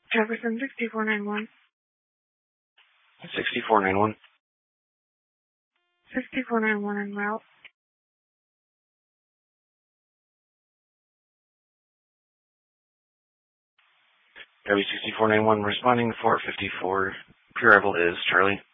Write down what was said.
Jefferson 6491. 6491. 6491 en route. W6491 responding 454. Pre-arrival is Charlie.